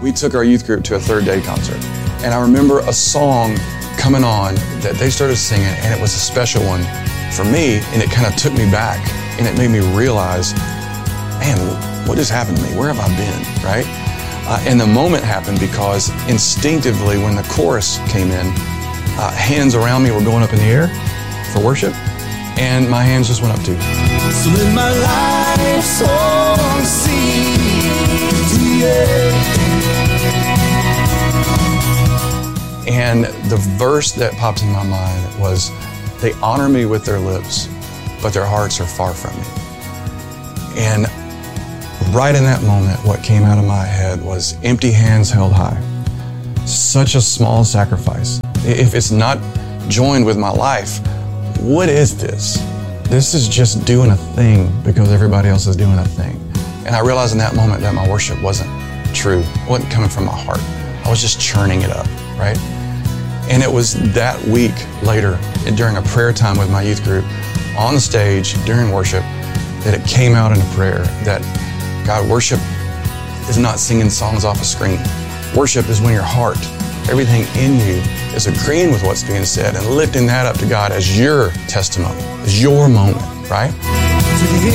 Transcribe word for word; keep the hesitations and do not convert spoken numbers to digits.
we took our youth group to a Third Day concert. And I remember a song coming on that they started singing, and it was a special one for me, and it kind of took me back, and it made me realize, man, what has happened to me? Where have I been, right? Uh, and the moment happened because instinctively when the chorus came in, uh, hands around me were going up in the air for worship, and my hands just went up too. So let my life song sing to you. And the verse that popped in my mind was, they honor me with their lips, but their hearts are far from me. And right in that moment, what came out of my head was empty hands held high. Such a small sacrifice. If it's not joined with my life, what is this? This is just doing a thing because everybody else is doing a thing. And I realized in that moment that my worship wasn't true. It wasn't coming from my heart. I was just churning it up, right? And it was that week later, during a prayer time with my youth group, on the stage, during worship, that it came out in a prayer that, God, worship is not singing songs off a screen. Worship is when your heart, everything in you, is agreeing with what's being said and lifting that up to God as your testimony, as your moment, right?